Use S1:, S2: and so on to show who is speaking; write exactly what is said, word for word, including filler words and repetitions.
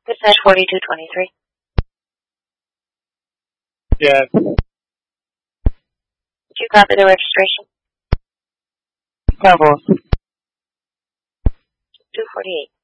S1: Dispatch forty-two twenty-three.
S2: Yeah.
S1: Did you copy the registration?
S2: Yeah, boss.
S1: two forty-eight.